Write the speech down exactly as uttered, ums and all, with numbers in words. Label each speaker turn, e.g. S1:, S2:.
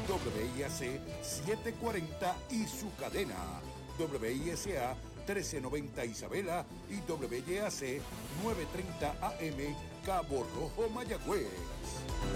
S1: W I A C setecientos cuarenta y su cadena, W I S A trece noventa Isabela y W I A C novecientos treinta A M Cabo Rojo, Mayagüez.